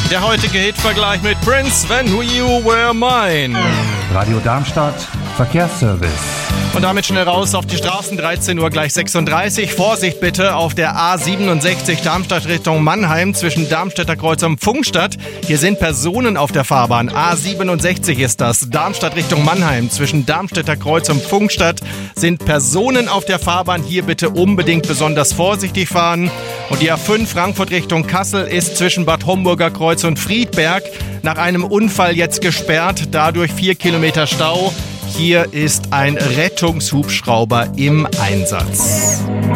Der heutige Hitvergleich mit Prince, When You Were Mine. Radio Darmstadt, Verkehrsservice. Und damit schnell raus auf die Straßen, 13 Uhr gleich 36. Vorsicht bitte auf der A67 Darmstadt Richtung Mannheim zwischen Darmstädter Kreuz und Pfungstadt. Hier sind Personen auf der Fahrbahn. A67 ist das. Darmstadt Richtung Mannheim zwischen Darmstädter Kreuz und Pfungstadt sind Personen auf der Fahrbahn. Hier bitte unbedingt besonders vorsichtig fahren. Und die A5 Frankfurt Richtung Kassel ist zwischen Bad Homburger Kreuz und Friedberg nach einem Unfall jetzt gesperrt. Dadurch 4 Kilometer Stau. Hier ist ein Rettungshubschrauber im Einsatz.